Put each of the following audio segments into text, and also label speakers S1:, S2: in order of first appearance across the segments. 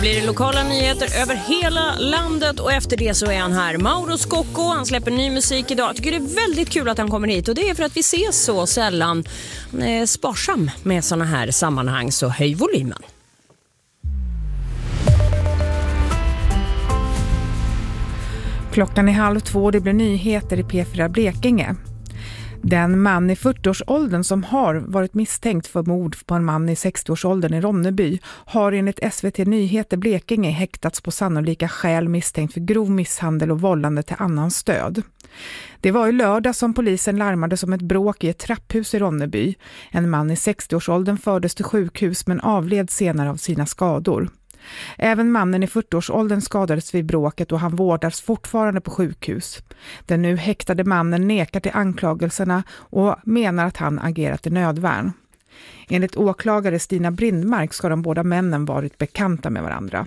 S1: Blir det lokala nyheter över hela landet och efter det så är han här. Mauro Scocco, han släpper ny musik idag. Jag tycker det är väldigt kul att han kommer hit och det är för att vi ses så sällan. Han är sparsam med såna här sammanhang, så höj volymen.
S2: Klockan är 1:30, det blir nyheter i P4 Blekinge. Den man i 40-årsåldern som har varit misstänkt för mord på en man i 60-årsåldern i Ronneby har enligt SVT Nyheter Blekinge häktats på sannolika skäl misstänkt för grov misshandel och vållande till annan stöd. Det var i lördag som polisen larmade om ett bråk i ett trapphus i Ronneby. En man i 60-årsåldern fördes till sjukhus men avled senare av sina skador. Även mannen i 40-årsåldern skadades vid bråket och han vårdas fortfarande på sjukhus. Den nu häktade mannen nekar till anklagelserna och menar att han agerat i nödvärn. Enligt åklagare Stina Brindmark ska de båda männen varit bekanta med varandra.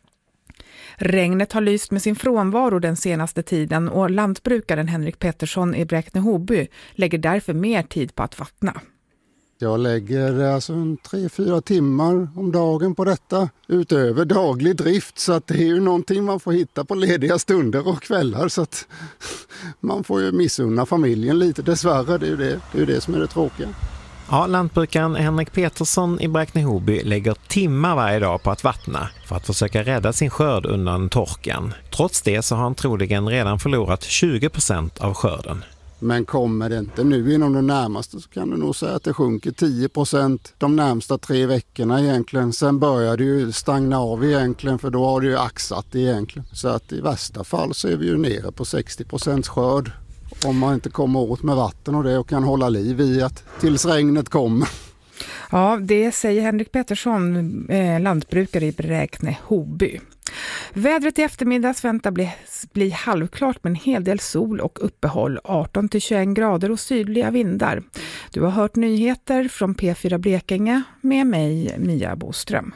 S2: Regnet har lyst med sin frånvaro den senaste tiden och lantbrukaren Henrik Pettersson i Bräkne-Hoby lägger därför mer tid på att vattna.
S3: Jag lägger alltså 3-4 timmar om dagen på detta utöver daglig drift, så att det är ju någonting man får hitta på lediga stunder och kvällar, så att man får ju missunna familjen lite, dessvärre. Det är ju det som är det tråkiga.
S4: Ja, lantbrukaren Henrik Pettersson i Bräkne-Hoby lägger timmar varje dag på att vattna för att försöka rädda sin skörd undan torkan. Trots det så har han troligen redan förlorat 20% av skörden.
S3: Men kommer det inte nu inom de närmaste så kan du nog säga att det sjunker 10% de närmsta 3 veckorna egentligen. Sen börjar det ju stagna av egentligen, för då har det ju axat egentligen. Så att i värsta fall så är vi ju nere på 60% skörd om man inte kommer åt med vatten och det och kan hålla liv i att tills regnet kommer.
S2: Ja, det säger Henrik Pettersson, lantbrukare i Bräkne-Hoby. Vädret i eftermiddags väntar bli halvklart med en hel del sol och uppehåll, 18-21 grader och sydliga vindar. Du har hört nyheter från P4 Blekinge med mig, Mia Boström.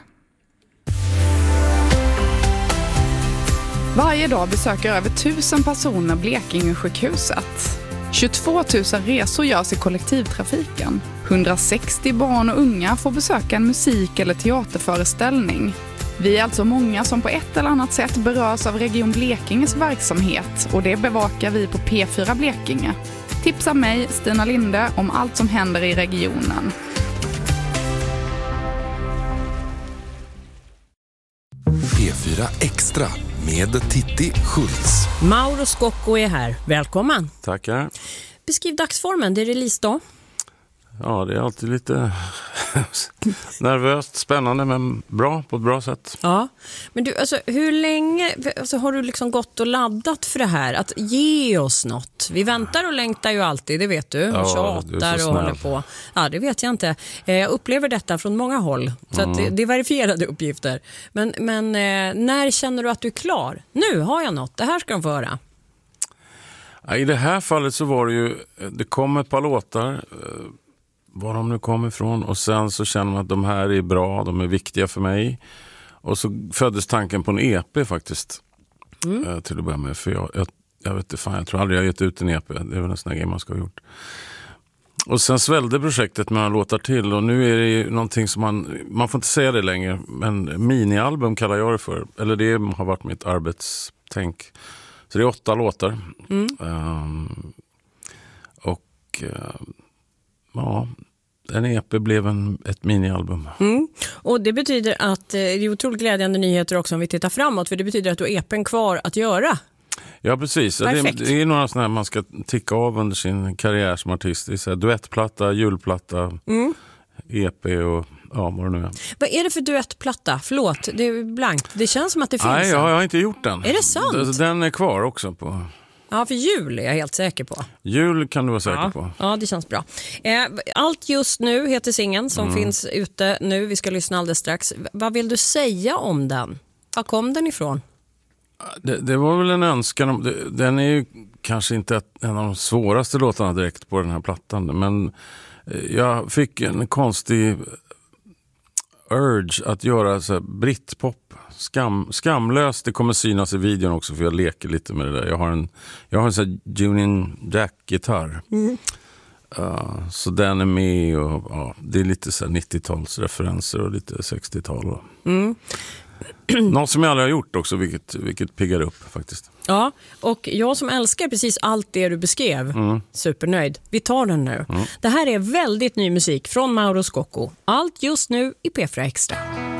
S5: Varje dag besöker över 1000 personer Blekinge-sjukhuset. 22 000 resor görs i kollektivtrafiken. 160 barn och unga får besöka en musik- eller teaterföreställning. Vi är alltså många som på ett eller annat sätt berörs av Region Blekinges verksamhet och det bevakar vi på P4 Blekinge. Tipsa mig, Stina Linde, om allt som händer i regionen.
S6: P4 Extra med Titti Schultz.
S1: Mauro Scocco är här. Välkommen.
S7: Tackar.
S1: Beskriv dagsformen, det är releasedag.
S7: Ja, det är alltid lite nervöst, spännande men bra på ett bra sätt.
S1: Ja, men du, alltså, hur länge har du liksom gått och laddat för det här? Att ge oss något. Vi väntar och längtar ju alltid, det vet du.
S7: Ja,
S1: och tjatar och håller på. Ja, det vet jag inte. Jag upplever detta från många håll. Så att det är verifierade uppgifter. Men när känner du att du är klar? Nu har jag något, det här ska de få höra.
S7: Ja, i det här fallet så var det ju, det kom ett par låtar, var de nu kom ifrån, och sen så känner man att de här är bra, de är viktiga för mig. Och så föddes tanken på en EP faktiskt till att börja med, för jag vet inte fan, jag tror aldrig jag har gett ut en EP, det är väl en sån här grej man ska ha gjort. Och sen svällde projektet med några låtar till och nu är det ju någonting som man får inte säga det längre, men minialbum kallar jag det för, eller det har varit mitt arbetstänk. Så det är 8 låtar. Ja, en EP blev ett minialbum.
S1: Och det betyder att det är otroligt glädjande nyheter också om vi tittar framåt, för det betyder att du har EPen kvar att göra.
S7: Ja, precis. Det är några sådana här man ska ticka av under sin karriär som artist. Det är så här duettplatta, julplatta, EP och ja, vad det nu är.
S1: Vad är det för duettplatta? Förlåt, det är blankt. Det känns som att det finns.
S7: Nej, jag har inte gjort den.
S1: Är det sant?
S7: Den är kvar också på...
S1: Ja, för jul är jag helt säker på.
S7: Jul kan du vara säker på.
S1: Ja, det känns bra. Allt just nu heter singeln som finns ute nu. Vi ska lyssna alldeles strax. Vad vill du säga om den? Var kom den ifrån?
S7: Det var väl en önskan. Den är ju kanske inte en av de svåraste låtarna direkt på den här plattan. Men jag fick en konstig urge att göra så här britpop. Skamlöst. Det kommer synas i videon också för jag leker lite med det där. Jag har en sån här Union Jack-gitarr. Så den är med och det är lite så här 90-talsreferenser och lite 60-tal. Något som jag aldrig har gjort också, vilket piggar upp faktiskt.
S1: Ja, och jag som älskar precis allt det du beskrev, supernöjd. Vi tar den nu. Det här är väldigt ny musik från Mauro Scocco. Allt just nu i P4 Extra.